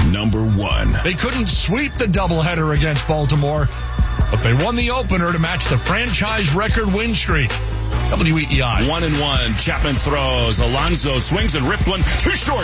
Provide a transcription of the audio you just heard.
number one. They couldn't sweep the doubleheader against Baltimore, but they won the opener to match the franchise record win streak. WEEI. 1-1. Chapman throws. Alonso swings and rips one too short.